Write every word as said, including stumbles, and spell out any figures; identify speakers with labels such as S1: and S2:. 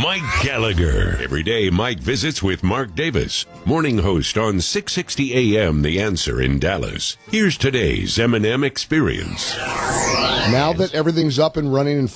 S1: Mike Gallagher. Every day, Mike visits with Mark Davis, morning host on six sixty A M The Answer in Dallas. Here's today's M and M Experience.
S2: Now that everything's up and running and